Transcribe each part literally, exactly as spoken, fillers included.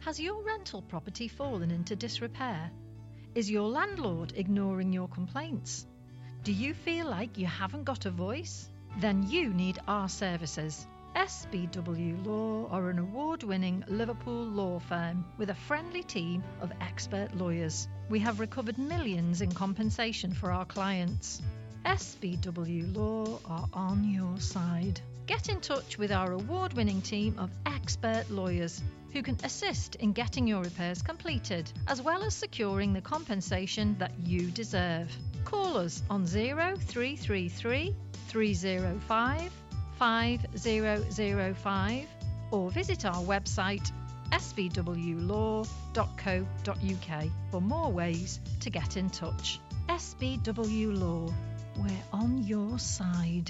Has your rental property fallen into disrepair? Is your landlord ignoring your complaints? Do you feel like you haven't got a voice? Then you need our services. S B W Law are an award-winning Liverpool law firm with a friendly team of expert lawyers. We have recovered millions in compensation for our clients. S B W Law are on your side. Get in touch with our award-winning team of expert lawyers who can assist in getting your repairs completed, as well as securing the compensation that you deserve. Call us on zero three three three, three zero five, five zero zero five or visit our website s b w law dot co dot u k for more ways to get in touch. S B W Law, we're on your side.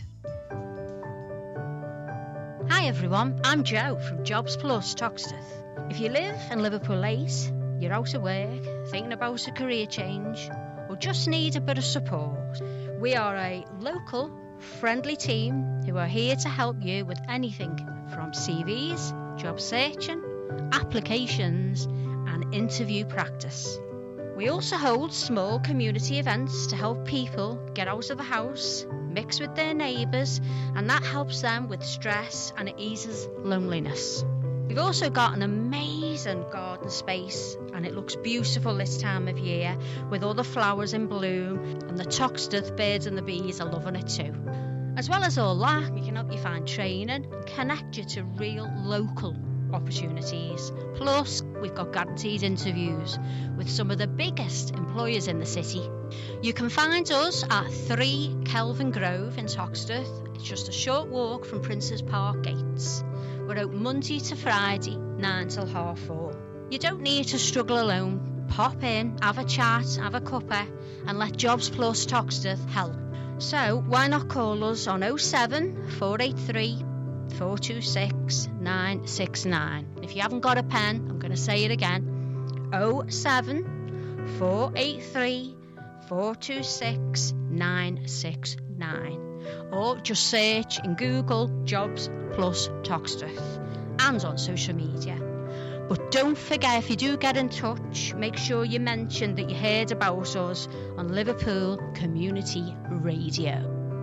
Hi everyone, I'm Jo from Jobs Plus Toxteth. If you live in Liverpool eight, you're out of work, thinking about a career change, or just need a bit of support, we are a local, friendly team who are here to help you with anything from C Vs, job searching, applications and interview practice. We also hold small community events to help people get out of the house, mix with their neighbours, and that helps them with stress and it eases loneliness. We've also got an amazing garden space and it looks beautiful this time of year with all the flowers in bloom, and the Toxteth birds and the bees are loving it too. As well as all that, we can help you find training and connect you to real local opportunities. Plus, we've got guaranteed interviews with some of the biggest employers in the city. You can find us at three Kelvin Grove in Toxteth. It's just a short walk from Princes Park gates. We're open Monday to Friday, nine till half four. You don't need to struggle alone. Pop in, have a chat, have a cuppa, and let Jobs Plus Toxteth help. So why not call us on oh seven, four eight three, four two six, nine six nine. If you haven't got a pen, I'm going to say it again. oh seven, four eight three, four two six, nine six nine. Or just search in Google Jobs Plus Toxteth and on social media. But don't forget, if you do get in touch, make sure you mention that you heard about us on Liverpool Community Radio.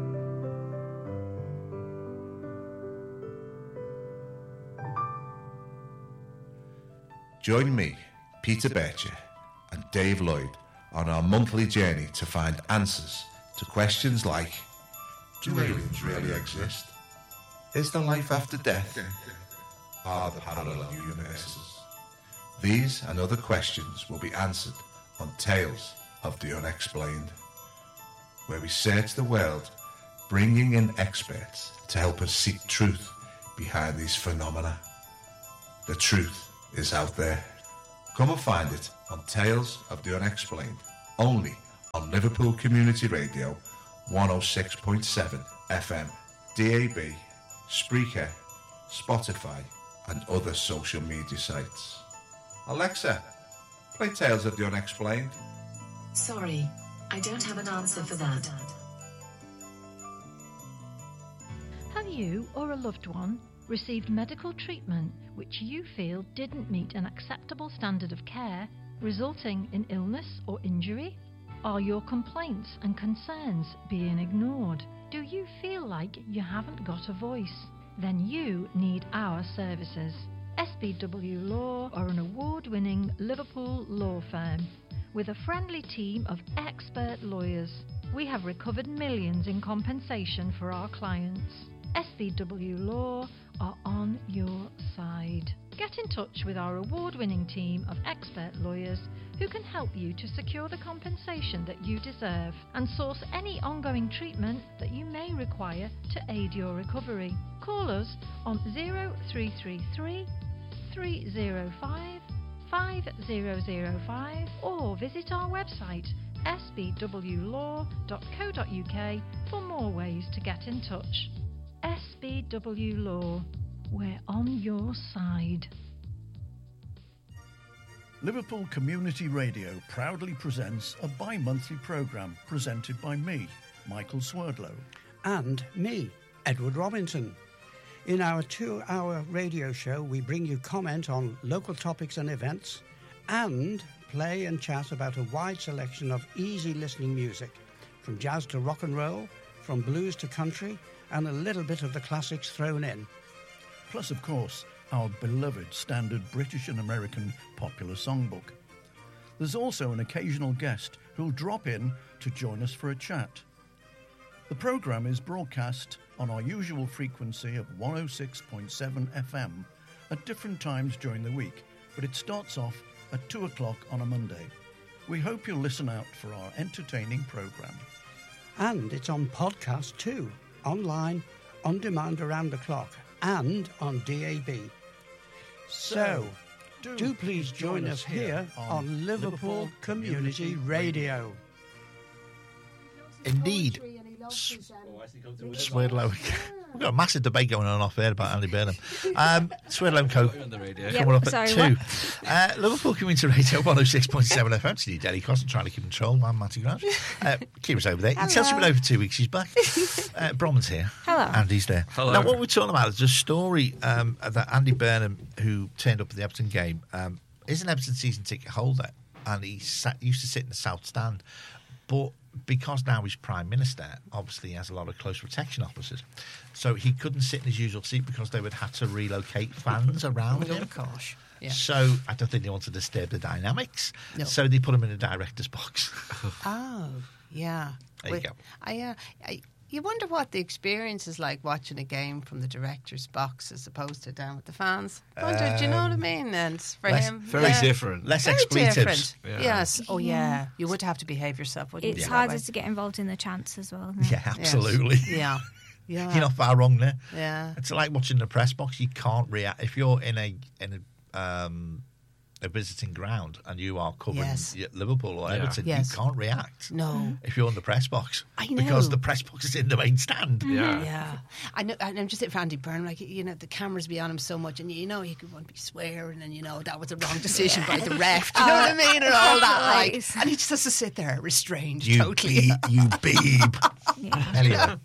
Join me, Peter Bircher, and Dave Lloyd on our monthly journey to find answers to questions like: do aliens really exist? Is there life after death? Are there parallel universes? These and other questions will be answered on Tales of the Unexplained, where we search the world, bringing in experts to help us seek truth behind these phenomena. The truth is out there. Come and find it on Tales of the Unexplained, only on Liverpool Community Radio one oh six point seven F M, D A B, Spreaker, Spotify and other social media sites. Alexa, play Tales of the Unexplained. Sorry, I don't have an answer for that. Have you or a loved one received medical treatment which you feel didn't meet an acceptable standard of care, resulting in illness or injury? Are your complaints and concerns being ignored? Do you feel like you haven't got a voice? Then you need our services. S B W Law are an award-winning Liverpool law firm with a friendly team of expert lawyers. We have recovered millions in compensation for our clients. S B W Law are on your side. Get in touch with our award-winning team of expert lawyers who can help you to secure the compensation that you deserve and source any ongoing treatment that you may require to aid your recovery. Call us on zero three three three, three zero five, five zero zero five or visit our website s b w law dot co dot u k for more ways to get in touch. S B W Law, we're on your side. Liverpool Community Radio proudly presents a bi-monthly programme presented by me, Michael Swerdlow. And me, Edward Robinson. In our two-hour radio show, we bring you comment on local topics and events and play and chat about a wide selection of easy listening music, from jazz to rock and roll, from blues to country, and a little bit of the classics thrown in. Plus, of course, our beloved standard British and American popular songbook. There's also an occasional guest who'll drop in to join us for a chat. The programme is broadcast on our usual frequency of one oh six point seven F M at different times during the week, but it starts off at two o'clock on a Monday. We hope you'll listen out for our entertaining programme. And it's on podcast too, online, on demand around the clock, and on D A B. So, do, do please join us here on Liverpool Community Radio. Indeed. Swerdlow. We've got a massive debate going on off air about Andy Burnham. Um, Swerdlow and Co. coming Yep, up sorry, at two. Uh, Liverpool Community Radio one oh six point seven F M. It's Delhi Cosson trying to keep control. I'm Matty Grant. Uh, Kira's over there. He tells you been over two weeks. She's back. Uh, Bronwyn's here. Hello. Andy's there. Hello. Now, what we're talking about is a story um, that Andy Burnham, who turned up at the Everton game, um, is an Everton season ticket holder, and he sat, used to sit in the South Stand, but because now he's Prime Minister, obviously he has a lot of close protection officers. So he couldn't sit in his usual seat because they would have to relocate fans around him. Gosh. Yeah. So I don't think they want to disturb the dynamics. No. So they put him in a director's box. Oh, yeah. There well, you go. I, uh, I, you wonder what the experience is like watching a game from the director's box as opposed to down with the fans. I wonder, Um, do you know what I mean? And for less- him, Very yeah. different. Less Very expletives. different. Yeah. Yes. Oh, yeah. You would have to behave yourself, wouldn't It's you? harder that way? to get involved in the chants as well. Isn't it? Yeah, absolutely. Yeah. Yeah. You're not far wrong there. Yeah. It's like watching the press box. You can't react if you're in a in a um, a visiting ground and you are covering Yes. Liverpool or Yeah. Everton. Yes. You can't react. No. If you're in the press box, I know. because the press box is in the main stand. Yeah. Yeah, I know. And I'm just saying for Andy Byrne, like, you know, the cameras be on him so much, and you know he could want to be swearing, and you know that was a wrong decision by the ref. Do you know what I mean? And all that, like, Right. and he just has to sit there restrained, You totally. be, you beeb. Yeah. Anyway,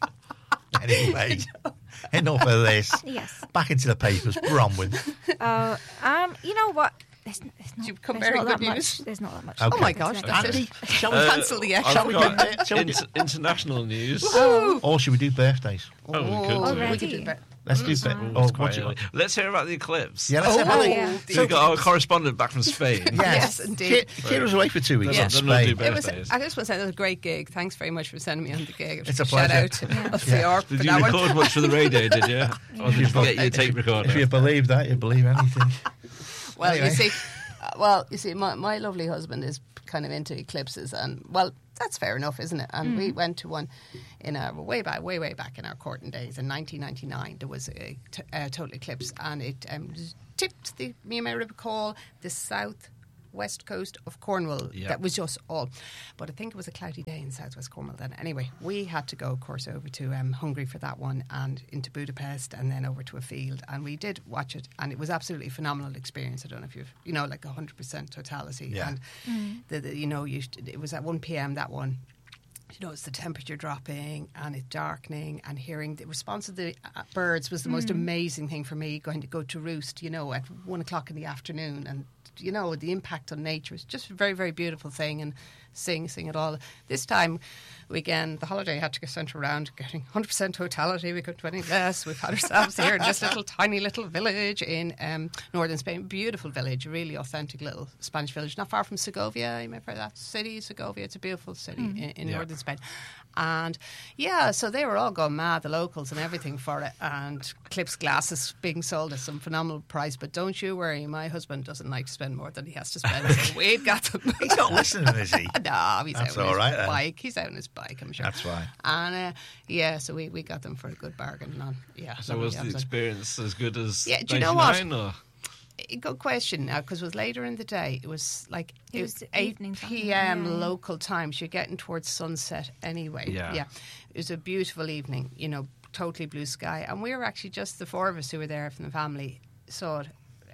anyway, enough of this. Yes. Back into the papers. Bronwyn. Uh, um, you know what? There's, there's not, You've come there's very not good that news. much. There's not that much. Okay. Oh my gosh, that's Andy, it. shall we Uh, Cancel the extra. I've Shall we got get there? Shall we inter- international news. Or should we do birthdays? Oh, we could do. Already? we could do better. Let's do It's bir- quite or what you- early. Let's hear about the eclipse. Yeah, let's Oh, have a yeah. So we got our correspondent back from Spain. Yes, indeed. Ki- Kira's away for two weeks. Yeah. in Then we'll do Spain. better. It was, Birthdays. I just want to say that was a great gig. Thanks very much for sending me on the gig. It's a Shout pleasure. out to Yeah. Fior for Did you that one. record much for the radio, did you? Or did you forget your tape recorder? If you believe that, you believe anything. Well, Anyway. you see, uh, well, you see, my, my lovely husband is kind of into eclipses, and well, that's fair enough, isn't it? And we went to one in our way back, way way back in our courting days in nineteen ninety-nine. There was a, t- a total eclipse, and it um, tipped the, you may recall, the south west coast of Cornwall. Yeah. That was just all. But I think it was a cloudy day in southwest Cornwall then. Anyway, we had to go, of course, over to um, Hungary for that one, and into Budapest, and then over to a field, and we did watch it, and it was absolutely a phenomenal experience. I don't know if you've, you know, like one hundred percent totality. Yeah. And the, the, you know, you, it was at one p.m. that one. You know, it's the temperature dropping and it darkening, and hearing the response of the uh, birds was the most amazing thing for me, going to go to roost, you know, at one o'clock in the afternoon, and you know, the impact on nature is just a very, very beautiful thing, and sing, sing it all. This time, again, the holiday had to get sent around, getting one hundred percent totality. We couldn't do any less. We've had ourselves here in this little tiny little village in um, northern Spain. Beautiful village, a really authentic little Spanish village, not far from Segovia. You may have heard that city, Segovia. It's a beautiful city in, in Yeah. northern Spain. And yeah, so they were all going mad, the locals and everything for it. And Clips glasses being sold at some phenomenal price. But don't you worry, my husband doesn't like to spend more than he has to spend. So we'd got them. He's not listening, is he? No, he's That's out on all his right, then. bike. He's out on his bike, I'm sure. That's fine. And uh, yeah, so we, we got them for a good bargain. On, yeah, So lovely was the episode. experience as good as Yeah, do you know what? ninety-nine, or? A good question now, because it was later in the day. It was like It was eight evening time, p.m. yeah, yeah. local time. So you're getting towards sunset anyway. Yeah. yeah. It was a beautiful evening, you know, totally blue sky. And we were actually just the four of us who were there from the family saw it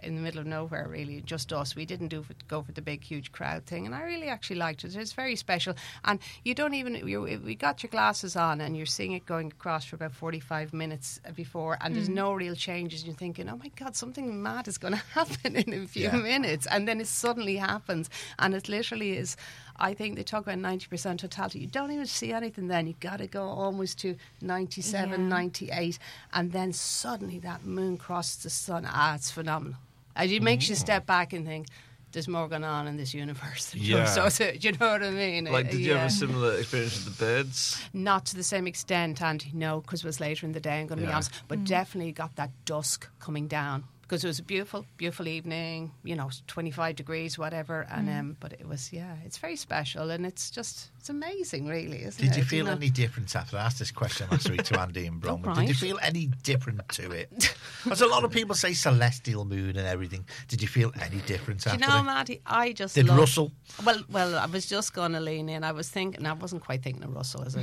in the middle of nowhere, really, just us. We didn't do for, go for the big, huge crowd thing, and I really actually liked it. It's very special, and you don't even you, we got your glasses on, and you're seeing it going across for about forty-five minutes before, and mm. there's no real changes. You're thinking, oh my God, something mad is going to happen in a few yeah. minutes, and then it suddenly happens, and it literally is. I think they talk about ninety percent totality. You don't even see anything then. You've got to go almost to ninety-seven, yeah. ninety-eight, and then suddenly that moon crosses the sun. Ah, it's phenomenal. And it makes you step back and think, there's more going on in this universe. Yeah. So, so, you know what I mean? Like, did you yeah. have a similar experience with the birds? Not to the same extent, Andy, no, because it was later in the day, I'm going to yeah. be honest. But mm. definitely got that dusk coming down. Because it was a beautiful, beautiful evening, you know, twenty-five degrees, whatever. And mm. um, but it was, yeah, it's very special, and it's just, it's amazing, really, isn't Did it? you feel you know? any difference after I asked this question last week to Andy and Bronwyn? right. Did you feel any different to it? Because a lot of people say celestial moon and everything. Did you feel any difference Do after you know, it? Maddie, I just Did loved, Russell? Well, well, I was just going to lean in. I was thinking, I wasn't quite thinking of Russell as I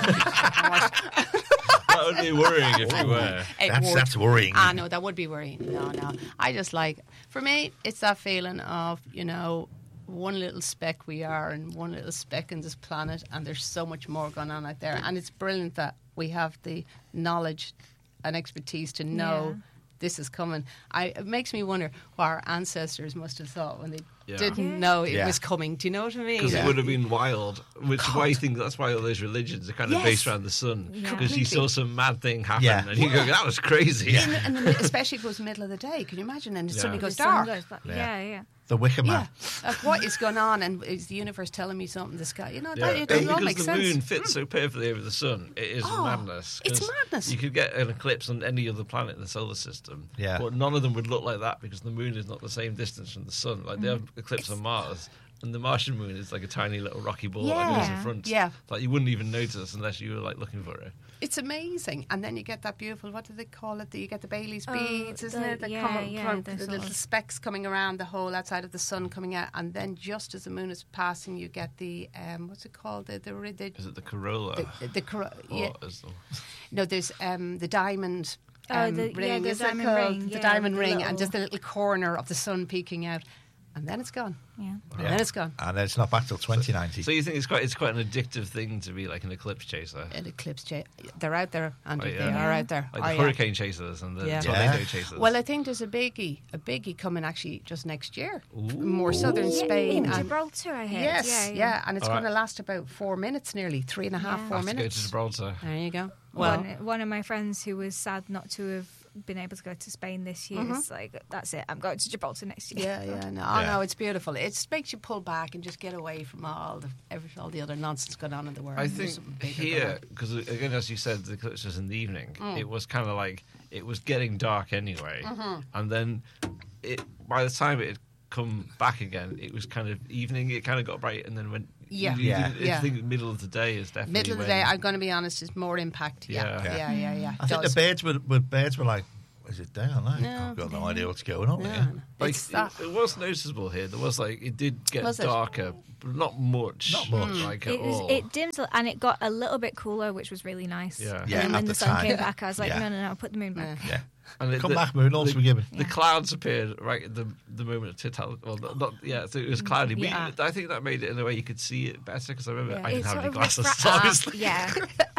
should. That would be worrying if you were. That's, that's worrying. Ah, no, that would be worrying. No, no. I just like, for me, it's that feeling of, you know, one little speck we are and one little speck in this planet, and there's so much more going on out there. And it's brilliant that we have the knowledge and expertise to know Yeah. this is coming. I, it makes me wonder what our ancestors must have thought when they Yeah. didn't Yeah. know it Yeah. was coming. Do you know what I mean? Because Yeah. it would have been wild, which is why you think that's why all those religions are kind of Yes. based around the sun. Yeah. Because you saw some mad thing happen, Yeah. and you go, "That was crazy." In, and then especially if it was middle of the day. Can you imagine? And it Yeah. suddenly The goes sun dark. goes back- Yeah. Yeah, yeah. The Wicker Man. Yeah, like what is going on, and is the universe telling me something? The sky, you know, Yeah. that, it, it all because makes the sense. moon fits so perfectly over the sun, it is Oh, madness. it's 'Cause madness. You could get an eclipse on any other planet in the solar system, Yeah. but none of them would look like that because the moon is not the same distance from the sun. Like they have eclipse on Mars, and the Martian moon is like a tiny little rocky ball that goes in Yeah. front. Yeah. Like you wouldn't even notice unless you were like looking for it. It's amazing, and then you get that beautiful. What do they call it? You get the Bailey's Oh, beads, isn't the- it? That yeah, come up yeah, from the the sort little of- specks coming around the whole outside of the sun coming out, and then just as the moon is passing, you get the um, what's it called? The the, the, Is it the corolla? the, the coro- Or yeah. is the- No, there's um, the diamond. Oh, Um, the- yeah, ring, the is it diamond called? ring, the yeah, diamond with the ring, little- and just the little corner of the sun peeking out, and then it's gone. Yeah. And then it's gone. And then it's not back till twenty ninety. So you think it's quite it's quite an addictive thing to be like an eclipse chaser, An eclipse, cha- they're out there, Andrew. Oh, yeah. They are out there. like Oh, the yeah. hurricane chasers and the Yeah. tornado Yeah. chasers? Well, I think there's a biggie, a biggie coming actually just next year, more southern Yeah, Spain. in and- Gibraltar, I heard. yes, yeah, yeah, yeah. and it's All going to right. last about four minutes, nearly three and a half, Yeah. four have to go to minutes. Gibraltar. There you go. Well, One, one of my friends who was sad not to have been able to go to Spain this year is like, that's it, I'm going to Gibraltar next year. yeah, yeah, no, Yeah. oh, no, it's beautiful. It just makes you pull back and just get away from all the every, all the other nonsense going on in the world. I There's think something bigger here, going on. because again, as you said, the eclipse was in the evening. Mm. It was kind of like it was getting dark anyway, Mm-hmm. and then it by the time it had come back again, it was kind of evening. It kind of got bright, and then when Yeah. you, you, Yeah. I Yeah. think the middle of the day is definitely Middle of the when- day, I'm going to be honest, is more impact. Yeah, Yeah. yeah, yeah, yeah. I think the Does. birds were, were birds were like, is it day or night? No. I've got no idea what's going on No, here. no. Like, It's that. it, it was noticeable here. There was like it did get Was it? darker, but not much. Not much. Hmm. Like at It, was, all. it dimmed a- and it got a little bit cooler, which was really nice. Yeah. And Yeah, then at when the the sun time. came back, I was like, Yeah. no, no, no, put the moon back. Yeah. And it- Come the- back, moon, all's the, forgiven. The clouds appeared right at the the moment of totality. Well, not, not yeah. So it was cloudy. But Yeah. I think that made it in a way you could see it better because I remember Yeah. I didn't It's have sort any of glasses. refra- so Ah, obviously. yeah.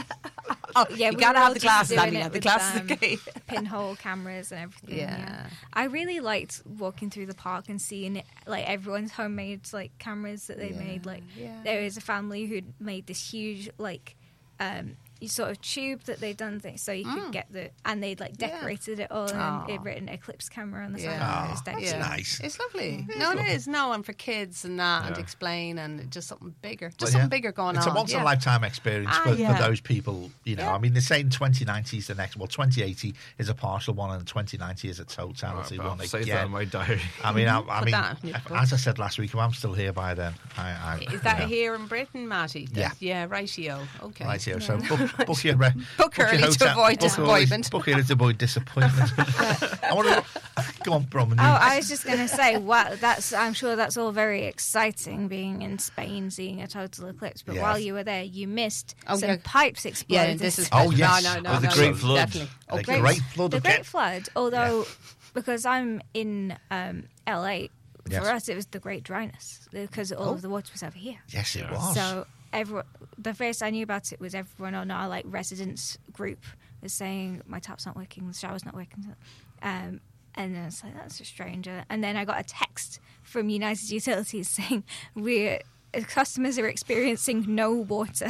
Oh, Yeah, you we got to were all have the just glasses, doing Andy. it The with, glasses, um, okay. pinhole cameras and everything. Yeah. Yeah. I really liked walking through the park and seeing it, like everyone's homemade like cameras that they Yeah, made. Like yeah. there is a family who made this huge like um sort of tube that they'd done things so you could Mm. get the and they'd like Yeah. decorated it all and Aw. it written Eclipse camera on the Yeah. side. It was Oh, decorated. that's Yeah. nice. It's lovely. No, it is. No, and for kids and that, and Yeah. to explain, and just something bigger. Just Well, something yeah. bigger going It's on. a once in yeah. a lifetime experience Ah, for, yeah. for those people. You know, Yeah. I mean, they're saying twenty ninety is the next. Well, twenty eighty is a partial one, and twenty ninety is a totality Right, one. I'll save that again. in my diary. I mean, I, I Put mean, that in your book. as I said last week, if I'm still here by then. I, I, Is that you know, here in Britain, Matty? Yeah. Yeah, rightio. Okay. Right here. So book, book your re- Book your early to hotel- avoid book early- disappointment. Book early to avoid disappointment. I want to go on, Brom. Oh, I was just going to say, wow, that's. I'm sure that's all very exciting, being in Spain, seeing a total eclipse. But Yes. while you were there, you missed Oh, some yeah. pipes Yeah, exploded. this is. Oh, yes. No, no, no. Oh, the no, Great no, Flood. Definitely. The Okay. Great Flood. the okay. Great Flood, although because I'm in um, L A. Yes. For us, it was the Great Dryness because all Oh. of the water was over here. Yes, it was. So everyone, the first I knew about it was everyone on our like residence group was saying my tap's not working, the shower's not working, um, and then it's like that's a stranger. And then I got a text from United Utilities saying we're customers are experiencing no water.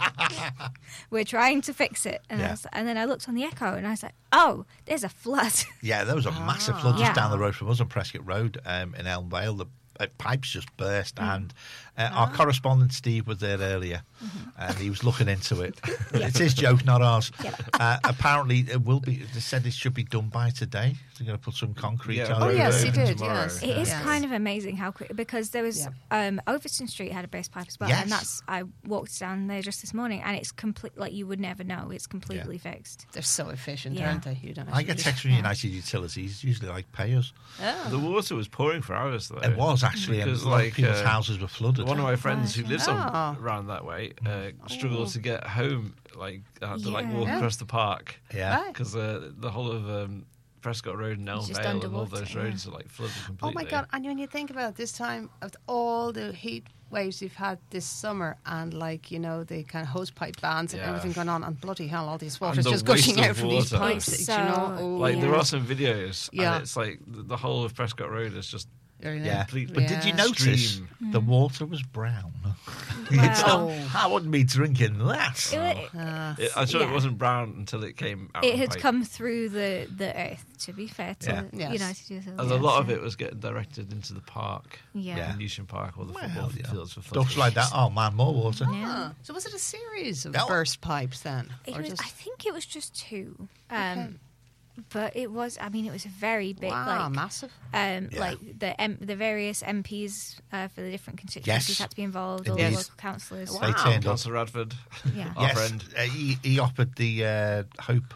We're trying to fix it, and, Yeah. I was, and then I looked on the Echo and I was like, oh, there's a flood. Yeah, there was a massive flood just Yeah. down the road from us on Prescott Road um, in Elm Vale. The uh, pipes just burst, Mm. and uh, our correspondent Steve was there earlier, Mm-hmm. and he was looking into it. It's his joke, not ours. Uh, apparently, it will be. They said it should be done by today. They're going to put some concrete Yeah. on Oh, it. yes, he Open did, tomorrow. yes. It is Yes. kind of amazing how quick, because there was um, Overton Street had a burst pipe as well, Yes. and that's I walked down there just this morning, and it's complete like you would never know. It's completely fixed. They're so efficient, Yeah. aren't they? You don't I get actually- text from United Utilities, usually like pay us. Oh. The water was pouring for hours, though. It was actually, and Because, a lot of like, people's uh, houses were flooded. One of my friends who lives on Oh. around that way uh, struggled to get home. Like, had to like Yeah. walk Yeah. across the park Yeah. Right. because uh, the whole of um, Prescott Road and Elm It's just Vale and all underwater, those yeah. roads are like flooded Oh completely. my god! And when you think about this time of all the heat waves we've had this summer, and like you know the kind of hose pipe bans and Yeah. everything going on, and bloody hell, all these And water's the just gushing waste out of from these water. pipes. It's you know, so- oh, Like there Yeah. are some videos, Yeah. and it's like the, the whole of Prescott Road is just Really? Yeah, complete. but did you Yeah. notice Stream. the water was brown? It's Wow. not, I wouldn't be drinking that. It, wa- Uh, It, I'm sure Yeah. it wasn't brown until it came out. it of had pipe. come through the, the earth. To be fair to Yeah. Yes. United Utilities, And a lot of so- it was getting directed into the park, Yeah. Yeah. in Newsham Park, or the Well, football yeah. fields for Stuff flooding. like that. Oh man, more water. Yeah. ah. So was it a series of No. burst pipes then, It or was, just I think it was just two. Um, Okay. But it was, I mean, it was a very big, wow, like, massive? um, Yeah. like the M- the various M Ps uh, for the different constituencies Yes. had to be involved, all the Indeed. local councillors. Wow. They turned up. Councillor Radford, Yeah. our friend. Uh, he, he offered the uh, Hope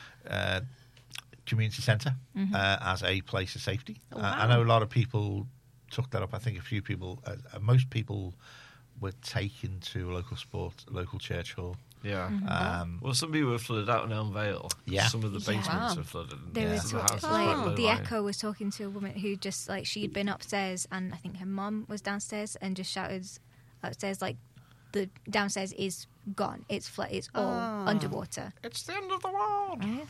uh, Community Centre Mm-hmm. uh, as a place of safety. Oh, Uh, wow. I know a lot of people took that up. I think a few people, uh, uh, most people, were taken to a local sport, local church hall. Yeah. Mm-hmm. Um, Well, some people were flooded out in Elm Vale. Yeah. Some of the Yeah. basements Wow. were flooded. and There Yeah. was the talk- house was quite like low the lying. Echo was talking to a woman who just like she'd been upstairs, and I think her mum was downstairs, and just shouted upstairs like, "The downstairs is gone. It's flat. It's all Oh. underwater." It's the end of the world. Yeah.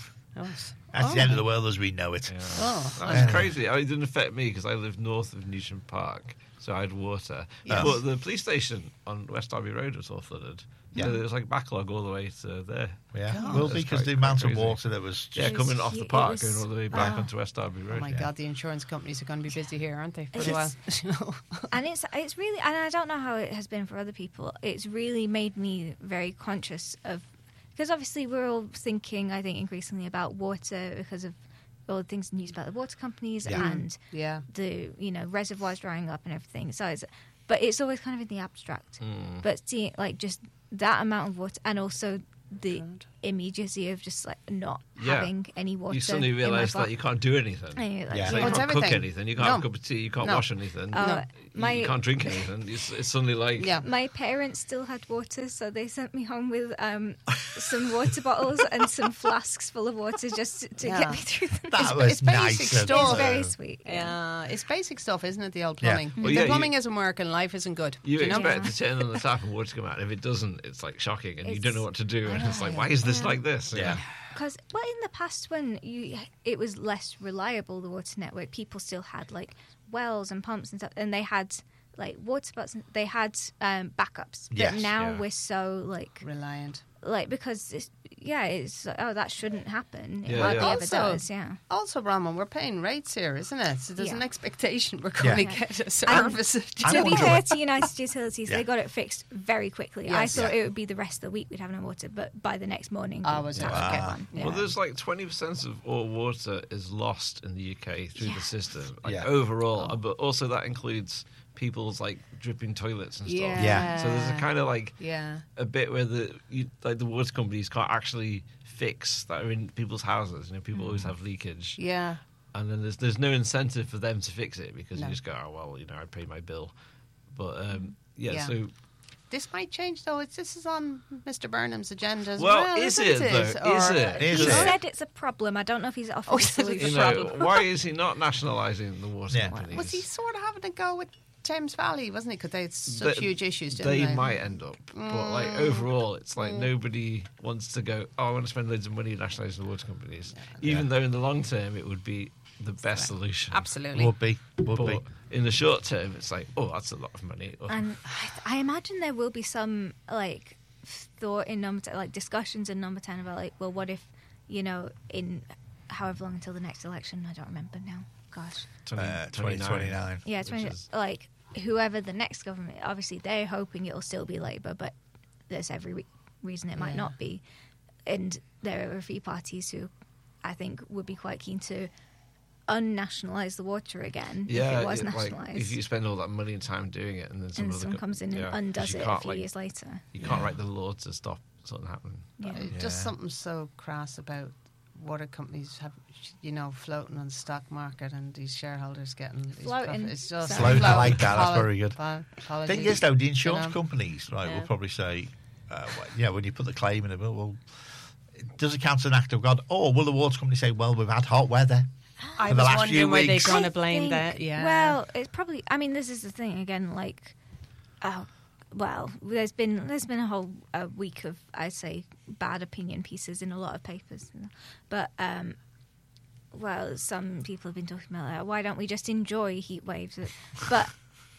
Yes. That's the end of the world as we know it. Yeah. Oh. That's crazy. I mean, it didn't affect me because I lived north of Newsham Park, so I had water. Yes. But the police station on West Derby Road was all flooded. Yeah. So there was like a backlog all the way to there. Yeah, God. will That's be because quite- the amount quite of crazy. water that was. Yeah, It was coming off the hu- it park, was- going all the way back wow. onto West Derby Road. Oh my Yeah. god, the insurance companies are going to be busy here, aren't they, for a It's- while? You know? And it's it's really, and I don't know how it has been for other people. It's really made me very conscious of, because obviously we're all thinking, I think, increasingly about water because of all the things in news about the water companies Yeah. and Yeah. the you know reservoirs drying up and everything. So it's, but it's always kind of in the abstract. Mm. But seeing like just that amount of water, and also the God. immediacy of just like not Yeah. having any water. You suddenly in my realise pot. that you can't do anything. And you're like, Yeah. So Well, you it's can't cook everything. anything. You can't No. have a cup of tea. You can't No. wash anything. Oh, No. my you can't drink anything. It's, it's suddenly like Yeah. My parents still had water, so they sent me home with um, some water bottles and some flasks full of water just to, to Yeah. get me through the That It's- was it's basic nice. of stuff. It's them. very sweet. Yeah, it's basic stuff, isn't it? The old Yeah. plumbing. Well, if yeah, the you- plumbing isn't working, life isn't good. you do you know? expect Yeah. to turn on the tap and water to come out. And if it doesn't, it's like shocking, and you don't It's- know what to do. And it's like, why is this Yeah. like this? Yeah. Because well, in the past when you it was less reliable, the water network, people still had like wells and pumps and stuff, and they had like water spots. And they had um, backups. But Yes, now yeah. we're so like Reliant. like because it's, yeah, it's like, oh that shouldn't happen. It Yeah, hardly yeah. ever Also- does. Yeah. Also, Ramon, we're paying rates here, isn't it? So there's Yeah. an expectation we're going Yeah. to get a service. I To be wonder fair what- to United Utilities, Yeah. they got it fixed very quickly. I Yes. thought Yeah. it would be the rest of the week we'd have no water, but by the next morning, I we'd was have to wow. get one. Yeah. Well, there's like twenty percent of all water is lost in the U K through Yeah. the system, like Yeah. overall. But also that includes people's like dripping toilets and stuff. Yeah. Yeah. So there's a kind of like Yeah. a bit where the you, like the water companies can't actually fix that are in people's houses. You know, people always have leakage, Yeah. and then there's there's no incentive for them to fix it because No. you just go, oh well, you know, I paid my bill. But um, yeah, Yeah. so This might change, though. It's, this is on Mister Burnham's agenda as Well, well. is isn't it, though? Or- Is it? Is he it? said it's a problem. I don't know if he's offered Oh, a he said it's a solution. You know, problem. why is he not nationalising the water Yeah. companies? Was he sort of having a go with Thames Valley, wasn't he? Because they had such They- huge issues, didn't they they? might end up, but like overall, it's like nobody wants to go. Oh, I want to spend loads of money nationalising the water companies, even though in the long term it would be the best solution. Absolutely. Would be. Would But be. in the short term, it's like, oh, that's a lot of money. Oh, And I, I imagine there will be some like thought in number ten, like discussions in number ten about like, well, what if, you know, in however long until the next election? I don't remember now. Gosh. twenty, Uh, twenty-nine. twenty twenty-nine. Yeah, it's Which when, is- like whoever the next government. Obviously, they're hoping it'll still be Labour, but there's every re- reason it might Yeah. not be. And there are a few parties who I think would be quite keen to unnationalise the water again Yeah, if it was it- like, nationalised. if you spend all that money and time doing it, and then some and other someone go- comes in yeah, 'cause and undoes you it a can't, few like, years later. You can't write the law to stop something happening. Yeah. Uh, Yeah. Just something so crass about water companies have, you know, floating on the stock market and these shareholders getting these Floating. profits. It's just Floating, I like that, that's Apolo- very good. apo- apologies, Thing is, though, the insurance you know. companies, right, Yeah. will probably say, uh, well, yeah, when you put the claim in, well, well, does it count as an act of God? Or will the water company say, well, we've had hot weather I for the was last wondering few were they weeks? going to I blame think- that? Yeah. Well, it's probably. I mean, this is the thing again. Like, oh, well, there's been there's been a whole a week of I'd say bad opinion pieces in a lot of papers, but um, well, some people have been talking about like, why don't we just enjoy heat waves? But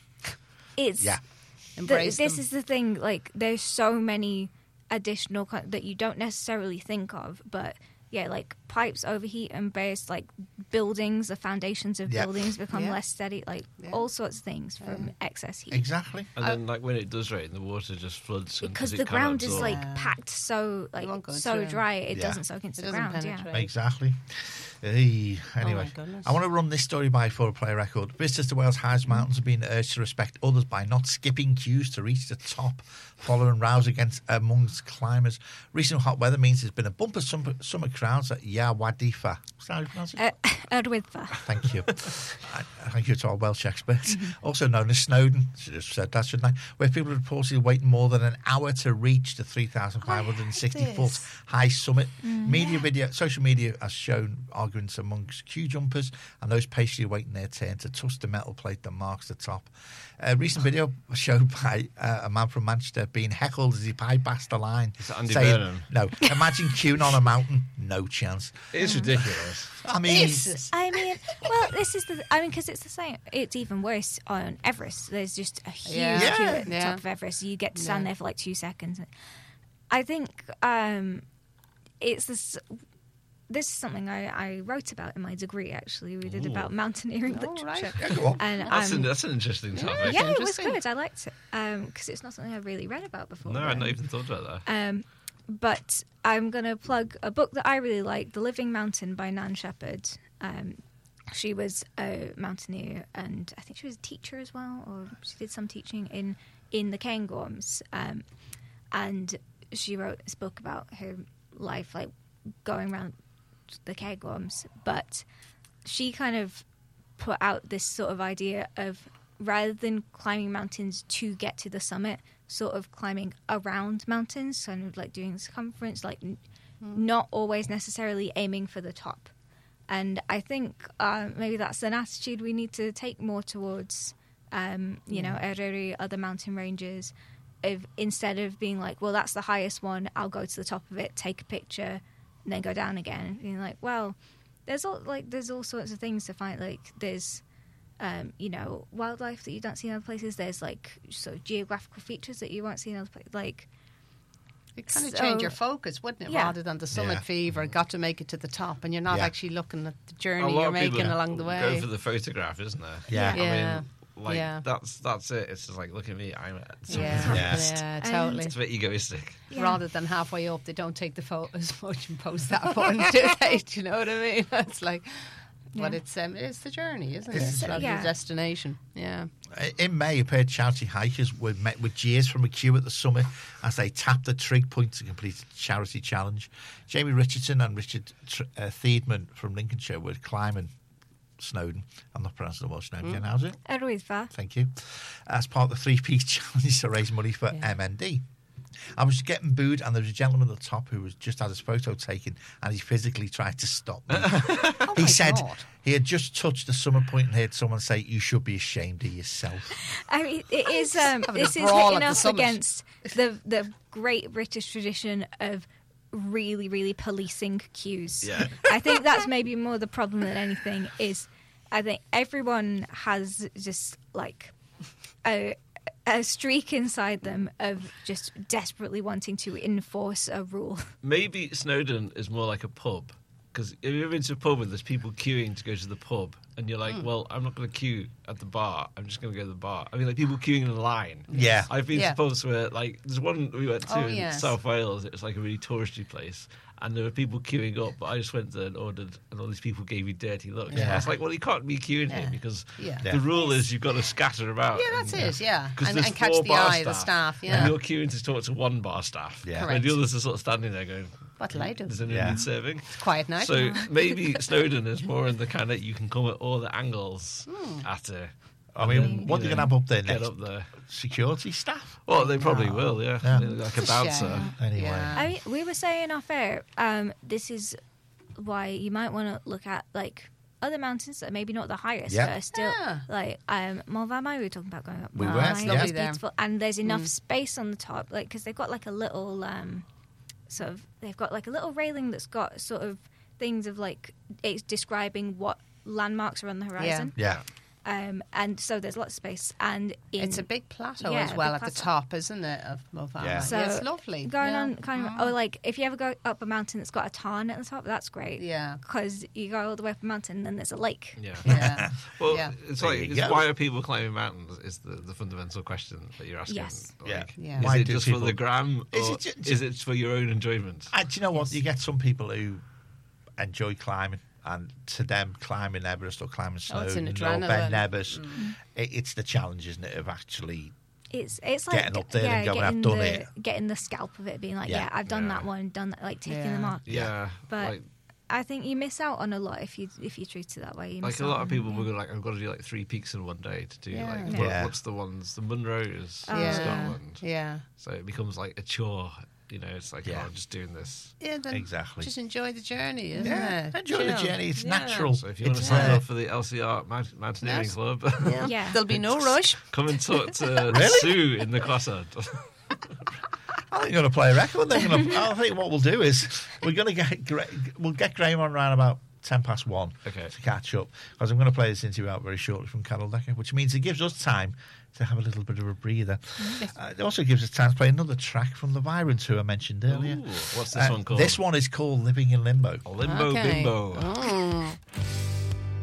it's Yeah. the, Embrace this them. is the thing. Like, there's so many additional co- that you don't necessarily think of, but yeah, like pipes overheat and base, like buildings, the foundations of Yeah. buildings become Yeah. less steady, like Yeah. all sorts of things from excess heat. Exactly. And then, like when it does rain, the water just floods and- Because it the can't ground is absorb. like Yeah. packed so like won't go so through. dry it Yeah. doesn't soak into It the doesn't ground. Yeah. penetrate. Exactly. Hey, anyway, my goodness. I want to run this story by for a play record. Visitors to Wales' highest mountains have been urged to respect others by not skipping queues to reach the top, following rows against amongst climbers. Recent hot weather means there's been a bumper summer, summer crowds at Yawadifa. Is that how you pronounce it? Uh, Erdwidfa. Thank you. I, thank you to our Welsh experts, also known as Snowdon. Should have said that, shouldn't I? Where people are reportedly waiting more than an hour to reach the three thousand five hundred sixty heard foot this. high summit. Media video, social media has shown arguments amongst queue jumpers and those patiently waiting their turn to touch the metal plate that marks the top. A recent video was shown by uh, a man from Manchester being heckled as he bypassed the line. Is that Andy saying, Burnham? No, imagine queuing on a mountain. No chance. It's ridiculous. I mean, Jesus. I mean, well, this is the. I mean, because it's the same. It's even worse on Everest. There's just a huge Yeah. queue Yeah. at the Yeah. top of Everest. You get to stand Yeah. there for like two seconds. I think um, it's this. This is something I, I wrote about in my degree. Actually, we did Ooh. about mountaineering Oh, right. literature. Yeah, go on. And That's, um, an, that's an interesting topic. yeah, it was interesting. good. I liked it because it's not something I've really read about before. No, I'd but- not even thought about that. um, but I'm going to plug a book that I really like, The Living Mountain by Nan Shepherd. Um, she was a mountaineer and I think she was a teacher as well, or she did some teaching in, in the Cairngorms. Um, and she wrote this book about her life, like going around the Cairngorms. But she kind of put out this sort of idea of rather than climbing mountains to get to the summit, sort of climbing around mountains, kind of like doing circumference, like n- not always necessarily aiming for the top. And I think uh, maybe that's an attitude we need to take more towards, um, you know, Ereri, other mountain ranges, of instead of being like, well, that's the highest one, I'll go to the top of it, take a picture, and then go down again. Being like, well, there's all like there's all sorts of things to find. Like there's Um, you know, wildlife that you don't see in other places. There's like sort of geographical features that you won't see in other places. Like, it kind of so- change your focus, wouldn't it? Yeah. Rather than the summit Yeah. fever, got to make it to the top, and you're not Yeah. actually looking at the A journey lot you're of people making along the Go way. for the photograph, isn't there? Yeah. I Yeah. mean, like Yeah. that's that's it. It's just like, look at me, I'm at some Yeah, Yes. yeah, And- totally. It's a bit egoistic. yeah. Rather than halfway up, they don't take the photos much and post that one, do they? Do you know what I mean? It's like, but Yeah. it's um, it's the journey, isn't it? It's- It's rather yeah. the destination. Yeah. In May, a pair of charity hikers were met with jeers from a queue at the summit as they tapped the trig point to complete a charity challenge. Jamie Richardson and Richard Tr- uh, Thiedman from Lincolnshire were climbing Snowdon. I'm not pronouncing the word Snowdon. Jen, how's it? Arwyddfa. Thank you. As part of the three-piece challenge to raise money for Yeah. M N D. I was getting booed, and there was a gentleman at the top who was just had his photo taken, and he physically tried to stop me. Oh he my said God. he had just touched the summer point and heard someone say, "You should be ashamed of yourself." I mean, it is. Um, Having a this is brawl hitting at the us summit. against the the great British tradition of really, really policing queues. Yeah. I think that's maybe more the problem than anything. Is I think everyone has just like a a streak inside them of just desperately wanting to enforce a rule. Maybe Snowdon is more like a pub. Because if you've been to a pub and there's people queuing to go to the pub, and you're like, Hmm. well, I'm not going to queue at the bar. I'm just going to go to the bar. I mean, like people queuing in a line. Yeah. I've been Yeah. to pubs where, like, there's one we went to Oh, in yes. South Wales. It was like a really touristy place. And there were people queuing up, but I just went there and ordered, and all these people gave me dirty looks. Yeah. I was like, well, you can't be queuing Yeah. here because Yeah. Yeah. the rule is you've got to scatter about. Yeah, that's and, it, yeah. 'Cause And- there's and catch four the bar eye of the staff, yeah. And you're queuing to talk to one bar staff. Yeah. And Correct. the others are sort of standing there going, What'll I do? does anyone Yeah. need serving? Quiet night. So maybe Snowdon is more in the kind of you can come at all the angles Hmm. at it. I mean, what are you going to have up there Get next? up there. Security staff? Well, they probably No. will, yeah. Yeah. Like a It's a bouncer. shame. Anyway. Yeah. I mean, we were saying off air, um, this is why you might want to look at like other mountains that are maybe not the highest, Yeah. but are still Yeah. like um, Mont Vermeil. We were talking about going up. We Mont were, Vermeil, yeah. it's Lovely there. beautiful, and there's enough space on the top, like because they've got like a little um, sort of they've got like a little railing that's got sort of things of like it's describing what landmarks are on the horizon. Yeah. Um, and so there's lots of space, and in, It's a big plateau Yeah, as a well big at the plateau. top, isn't it? Of Mont Vermeil. Yeah. So Yeah, it's lovely. Going yeah. on kind of, Mm. or like if you ever go up a mountain that's got a tarn at the top, that's great. Yeah. Because you go all the way up a mountain and then there's a lake. Yeah. Yeah. Well, Yeah. it's There like, you it's go. why are people climbing mountains is the, the fundamental question that you're asking. Yes. Like, Yeah. Yeah. Is Why it do just people- for the gram or Is is it it, ju- is it for your own enjoyment? And do you know what? Yes. You get some people who enjoy climbing, and to them, climbing Everest or climbing Oh, it's Snowdon an or Ben adrenaline. Nevis, it, it's the challenge, isn't it, of actually It's it's like Getting up there yeah, and going, getting "I've done the, it." getting the scalp of it, being like, Yeah. yeah, I've done Yeah. that one, done that, like taking Yeah. them off. Yeah. But like, I think you miss out on a lot if you if you treat it that way. You like miss a out lot of on- people yeah. will go like, I've got to do like three peaks in one day to do Yeah. like, Yeah. what- Yeah. what's the ones? The Munros in Yeah. Scotland. Yeah. So it becomes like a chore. You know, it's like, Yeah. oh, I'm just doing this. Yeah, then Exactly. Just enjoy the journey, isn't Yeah, it? enjoy the Chill. journey. It's Yeah. natural. So if you want to It's, sign uh, up for the L C R Mount- Mountaineering Yes. Club, Yeah. Yeah. There'll be no rush. come and talk to Really? Sue in the crossroad. I think we're going to play a record. Then gonna, I think what we'll do is we're going to get Gra- we'll get Graham on around about ten past one Okay. to catch up, because I'm going to play this interview out very shortly from Carol Decker, which means it gives us time to have a little bit of a breather. Uh, it also gives us time to play another track from the Virons, who I mentioned earlier. Ooh, what's this Uh, one called? This one is called Living in Limbo. Limbo Okay. Bimbo. Oh.